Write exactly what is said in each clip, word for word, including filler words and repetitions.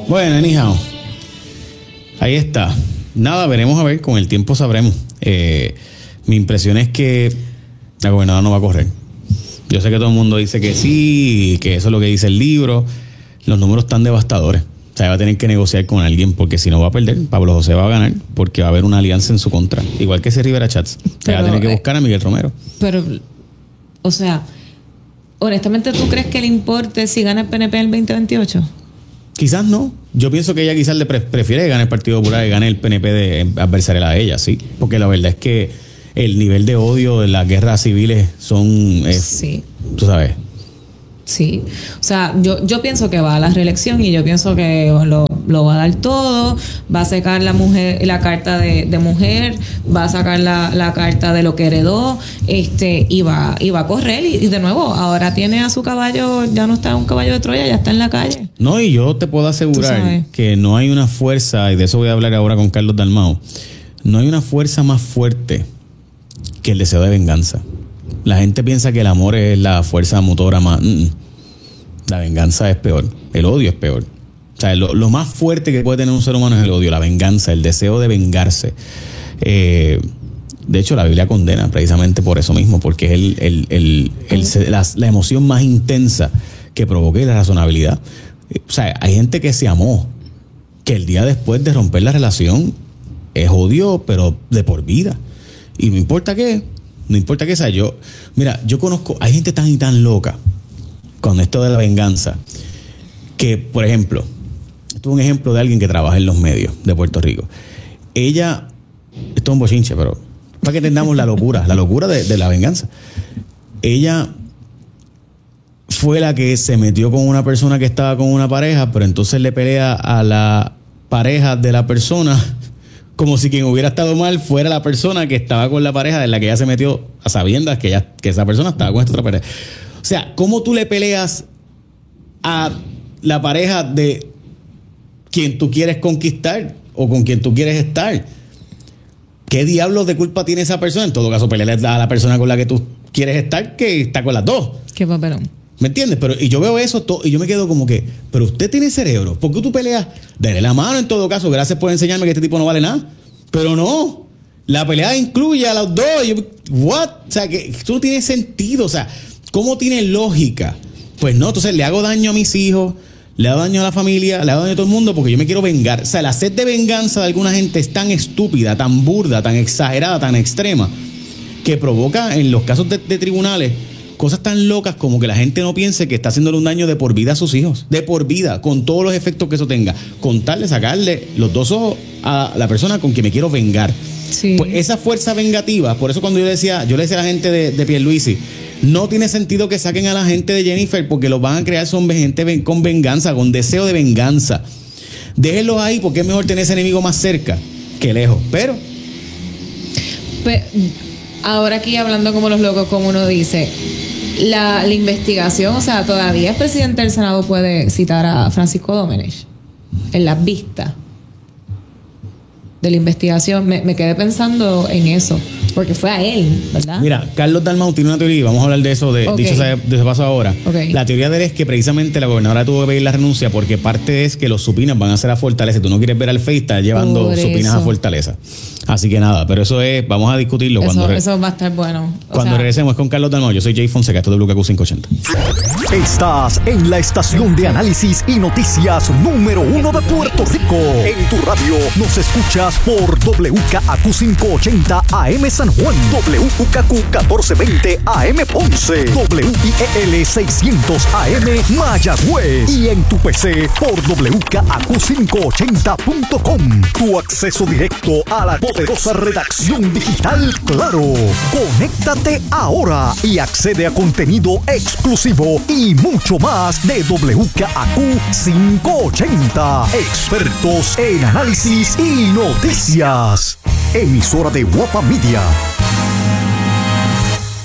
Bueno, anyhow, ahí está. Nada, veremos a ver, con el tiempo sabremos. Eh, mi impresión es que la gobernadora no va a correr. Yo sé que todo el mundo dice que sí, que eso es lo que dice el libro. Los números están devastadores. O sea, va a tener que negociar con alguien porque si no va a perder. Pablo José va a ganar porque va a haber una alianza en su contra. Igual que ese Rivera Chats. O sea, va a tener que buscar a Miguel Romero. Pero, o sea, honestamente, ¿tú crees que le importe si gana el P N P en el veinte veintiocho? Quizás no. Yo pienso que ella quizás le pre- prefiere ganar el Partido Popular y gane el P N P de adversarial a ella, sí. Porque la verdad es que el nivel de odio de las guerras civiles son... Es, sí. Tú sabes. Sí. O sea, yo, yo pienso que va a la reelección y yo pienso que lo, lo va a dar todo. Va a sacar la mujer, la carta de, de mujer, va a sacar la, la carta de lo que heredó, este, y va, y va a correr. Y, y de nuevo, ahora tiene a su caballo, ya no está un caballo de Troya, ya está en la calle. No, y yo te puedo asegurar que no hay una fuerza, y de eso voy a hablar ahora con Carlos Dalmau, no hay una fuerza más fuerte que el deseo de venganza. La gente piensa que el amor es la fuerza motora más... Mm, la venganza es peor. El odio es peor. O sea, lo, lo más fuerte que puede tener un ser humano es el odio, la venganza, el deseo de vengarse. Eh, de hecho, la Biblia condena precisamente por eso mismo, porque es el, el, el, el, el, la, la emoción más intensa que provoca la razonabilidad. O sea, hay gente que se amó, que el día después de romper la relación es odio, pero de por vida. Y no importa qué, no importa qué sea. Yo, mira, yo conozco, hay gente tan y tan loca con esto de la venganza, que, por ejemplo, esto es un ejemplo de alguien que trabaja en los medios de Puerto Rico. Ella, esto es un bochinche, pero para que entendamos la locura, la locura de, de la venganza. Ella fue la que se metió con una persona que estaba con una pareja, pero entonces le pelea a la pareja de la persona como si quien hubiera estado mal fuera la persona que estaba con la pareja de la que ella se metió a sabiendas que, ella, que esa persona estaba con esta otra pareja. O sea, ¿cómo tú le peleas a la pareja de quien tú quieres conquistar o con quien tú quieres estar? ¿Qué diablos de culpa tiene esa persona? En todo caso, pelearle a la persona con la que tú quieres estar, que está con las dos. Qué papelón. ¿Me entiendes? Pero, y yo veo eso todo, y yo me quedo como que, pero usted tiene cerebro. ¿Por qué tú peleas? Dale la mano en todo caso. Gracias por enseñarme que este tipo no vale nada. Pero no. La pelea incluye a los dos. Yo, ¿what? O sea, que esto no tiene sentido. O sea, ¿cómo tiene lógica? Pues no, entonces le hago daño a mis hijos, le hago daño a la familia, le hago daño a todo el mundo porque yo me quiero vengar. O sea, la sed de venganza de alguna gente es tan estúpida, tan burda, tan exagerada, tan extrema, que provoca en los casos de, de tribunales cosas tan locas como que la gente no piense que está haciéndole un daño de por vida a sus hijos, de por vida, con todos los efectos que eso tenga, con tal de sacarle los dos ojos a la persona con quien me quiero vengar. Sí. Pues esa fuerza vengativa, por eso cuando yo decía, yo le decía a la gente de, de Pierluisi, no tiene sentido que saquen a la gente de Jennifer porque los van a crear son gente con venganza, con deseo de venganza. Déjenlos ahí porque es mejor tener ese enemigo más cerca que lejos. Pero, Pero ahora aquí hablando como los locos, como uno dice, la, la investigación, o sea, todavía el presidente del Senado puede citar a Francisco Domenech en las vistas de la investigación. Me, me quedé pensando en eso, porque fue a él, ¿verdad? Mira, Carlos Dalmau tiene una teoría, y vamos a hablar de eso, de, Okay. dicho sea de ese paso ahora. Okay. La teoría de él es que precisamente la gobernadora tuvo que pedir la renuncia porque parte es que los supinas van a ser a Fortaleza. Tú no quieres ver al F E I, está llevando Por supinas eso. a Fortaleza. Así que nada, pero eso es, vamos a discutirlo Eso, cuando, re- eso va a estar bueno. O cuando sea, regresemos con Carlos Dalmau. Yo soy Jay Fonseca, esto es W K Q quinientos ochenta. Estás en la estación de análisis y noticias número uno de Puerto Rico. En tu radio nos escuchas por W K Q quinientos ochenta A M San Juan, W K Q catorce veinte A M Ponce, W I E L seiscientos A M Mayagüez y en tu P C por W K Q quinientos ochenta punto com. Tu acceso directo a la poderosa redacción digital Claro. Conéctate ahora y accede a contenido exclusivo y mucho más de W K Q quinientos ochenta. Expertos en análisis y noticias. Emisora de Guapa Media.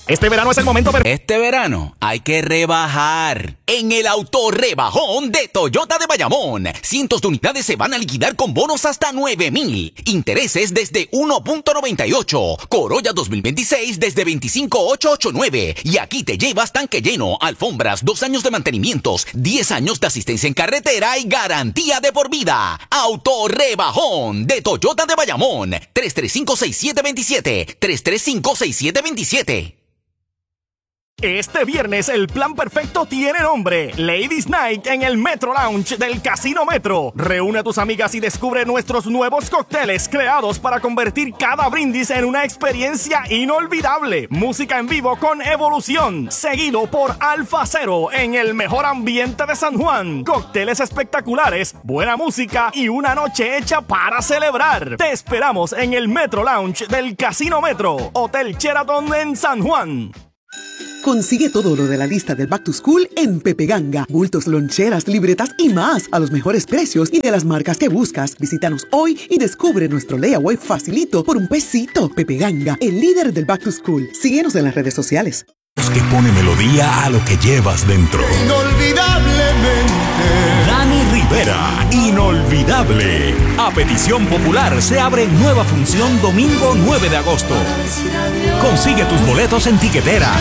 Este verano es el momento perfecto. Este verano hay que rebajar. En el autorrebajón de Toyota de Bayamón. Cientos de unidades se van a liquidar con bonos hasta nueve mil. Intereses desde uno punto noventa y ocho. Corolla dos mil veintiséis desde veinticinco mil ochocientos ochenta y nueve. Y aquí te llevas tanque lleno, alfombras, dos años de mantenimientos, diez años de asistencia en carretera y garantía de por vida. Autorrebajón de Toyota de Bayamón. tres tres cinco, seis siete dos siete. tres tres cinco, seis siete dos siete. Este viernes el plan perfecto tiene nombre. Ladies Night en el Metro Lounge del Casino Metro. Reúne a tus amigas y descubre nuestros nuevos cócteles creados para convertir cada brindis en una experiencia inolvidable. Música en vivo con Evolución, seguido por Alfa Cero en el mejor ambiente de San Juan. Cócteles espectaculares, buena música y una noche hecha para celebrar. Te esperamos en el Metro Lounge del Casino Metro, Hotel Sheraton en San Juan. Consigue todo lo de la lista del Back to School en Pepe Ganga. Bultos, loncheras, libretas y más a los mejores precios y de las marcas que buscas. Visítanos hoy y descubre nuestro layaway facilito por un pesito. Pepe Ganga, el líder del Back to School. Síguenos en las redes sociales. Que pone melodía a lo que llevas dentro. Inolvidablemente. Dani Rivera, Inolvidable. A petición popular se abre nueva función domingo nueve de agosto. Consigue tus boletos en tiquetera.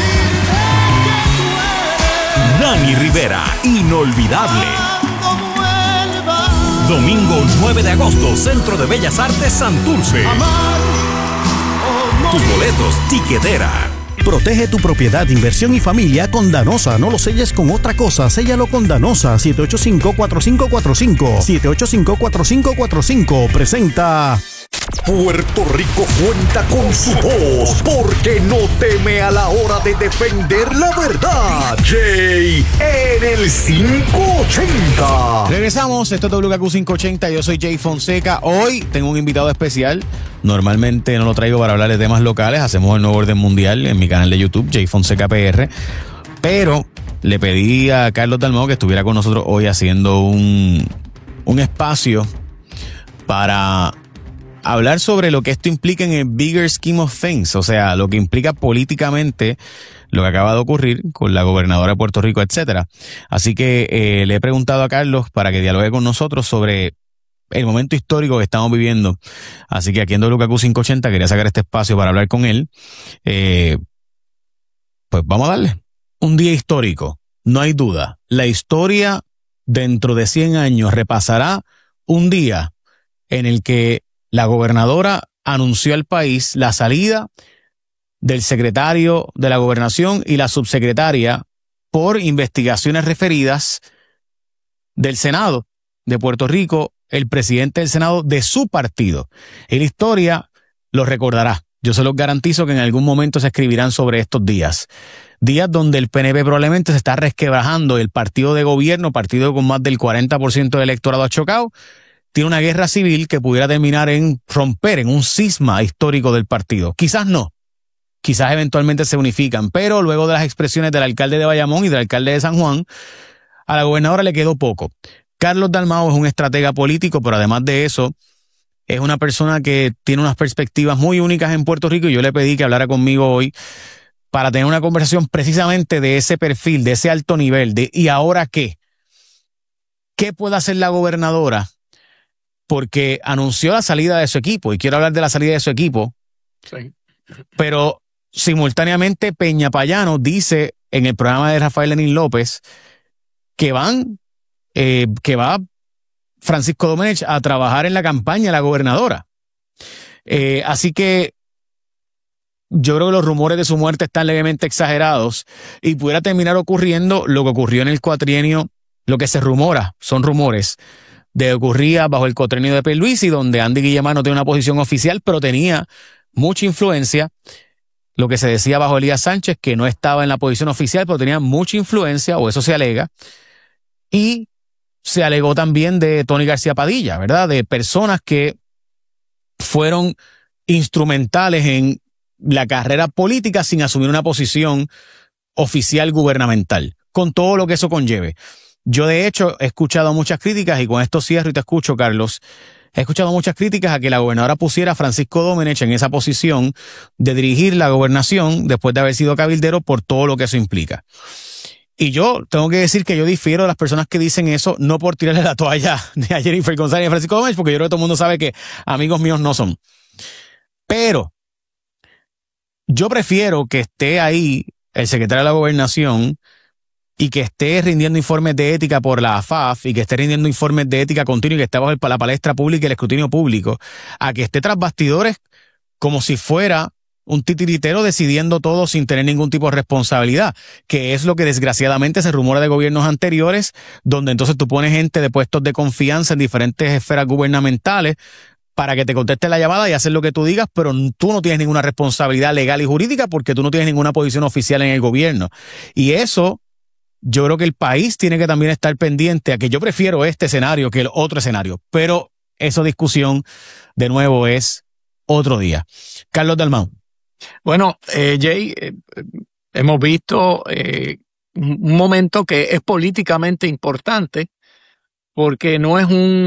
Dani Rivera, Inolvidable. Domingo nueve de agosto, Centro de Bellas Artes Santurce. Tus boletos, tiquetera. Protege tu propiedad, inversión y familia con Danosa. No lo selles con otra cosa, séllalo con Danosa. siete ocho cinco, cuatro cinco cuatro cinco. siete ocho cinco, cuatro cinco cuatro cinco. Presenta... Puerto Rico cuenta con su voz porque no teme a la hora de defender la verdad. Jay en el quinientos ochenta. Regresamos, esto es W K Q quinientos ochenta, yo soy Jay Fonseca. Hoy tengo un invitado especial. Normalmente no lo traigo para hablar de temas locales, hacemos el nuevo orden mundial en mi canal de YouTube, Jay Fonseca P R. Pero le pedí a Carlos Dalmau que estuviera con nosotros hoy haciendo un, un espacio para hablar sobre lo que esto implica en el bigger scheme of things, o sea, lo que implica políticamente lo que acaba de ocurrir con la gobernadora de Puerto Rico, etcétera. Así que eh, le he preguntado a Carlos para que dialogue con nosotros sobre el momento histórico que estamos viviendo. Así que aquí en W K Q quinientos ochenta quería sacar este espacio para hablar con él. Eh, pues vamos a darle. Un día histórico, no hay duda. La historia dentro de cien años repasará un día en el que la gobernadora anunció al país la salida del secretario de la gobernación y la subsecretaria por investigaciones referidas del Senado de Puerto Rico, el presidente del Senado de su partido. Y la historia lo recordará. Yo se los garantizo que en algún momento se escribirán sobre estos días. Días donde el P N P probablemente se está resquebrajando, el partido de gobierno, partido con más del cuarenta por ciento del electorado achocado, tiene una guerra civil que pudiera terminar en romper, en un cisma histórico del partido. Quizás no. Quizás eventualmente se unifican, pero luego de las expresiones del alcalde de Bayamón y del alcalde de San Juan, a la gobernadora le quedó poco. Carlos Dalmau es un estratega político, pero además de eso, es una persona que tiene unas perspectivas muy únicas en Puerto Rico y yo le pedí que hablara conmigo hoy para tener una conversación precisamente de ese perfil, de ese alto nivel, de ¿y ahora qué? ¿Qué puede hacer la gobernadora? Porque anunció la salida de su equipo, y quiero hablar de la salida de su equipo, sí. Pero simultáneamente Peña Payano dice en el programa de Rafael Lenín López que van, eh, que va Francisco Domenech a trabajar en la campaña de la gobernadora. Eh, así que yo creo que los rumores de su muerte están levemente exagerados y pudiera terminar ocurriendo lo que ocurrió en el cuatrienio, lo que se rumora, son rumores, de ocurría bajo el cuatrienio de Pierluisi, donde Andy Guillemard no tenía una posición oficial, pero tenía mucha influencia. Lo que se decía bajo Elías Sánchez, que no estaba en la posición oficial, pero tenía mucha influencia, o eso se alega. Y se alegó también de Tony García Padilla, ¿verdad? De personas que fueron instrumentales en la carrera política sin asumir una posición oficial gubernamental, con todo lo que eso conlleve. Yo, de hecho, he escuchado muchas críticas y con esto cierro y te escucho, Carlos. he escuchado muchas críticas a que la gobernadora pusiera a Francisco Domenech en esa posición de dirigir la gobernación después de haber sido cabildero por todo lo que eso implica. Y yo tengo que decir que yo difiero de las personas que dicen eso, no por tirarle la toalla ni a Jennifer González ni a Francisco Domenech, porque yo creo que todo el mundo sabe que amigos míos no son. Pero yo prefiero que esté ahí el secretario de la Gobernación y que esté rindiendo informes de ética por la A F A F y que esté rindiendo informes de ética continua y que esté bajo la palestra pública y el escrutinio público, a que esté tras bastidores como si fuera un titiritero decidiendo todo sin tener ningún tipo de responsabilidad, que es lo que desgraciadamente se rumora de gobiernos anteriores, donde entonces tú pones gente de puestos de confianza en diferentes esferas gubernamentales para que te conteste la llamada y hacer lo que tú digas, pero tú no tienes ninguna responsabilidad legal y jurídica porque tú no tienes ninguna posición oficial en el gobierno. Y eso, yo creo que el país tiene que también estar pendiente a que yo prefiero este escenario que el otro escenario, pero esa discusión, de nuevo, es otro día. Carlos Dalmau. Bueno, eh, Jay, eh, hemos visto eh, un momento que es políticamente importante porque no es un